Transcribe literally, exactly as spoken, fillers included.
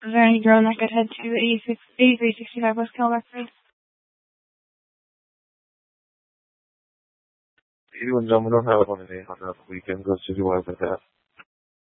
Is there any drone that could head to eighty-six, eighty-three sixty-five West Calabac Road? eighty-one, John, we don't have one in eight hundred. We can go citywide with that.